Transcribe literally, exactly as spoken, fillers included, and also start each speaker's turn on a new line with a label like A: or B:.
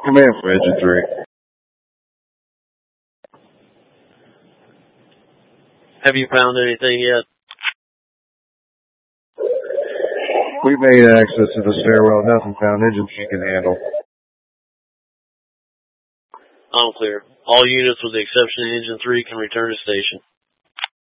A: Command for Engine three.
B: Have you found anything yet?
A: We made access to the stairwell. Nothing found. Engine three can handle.
B: I'm clear. All units with the exception of Engine three can return to station.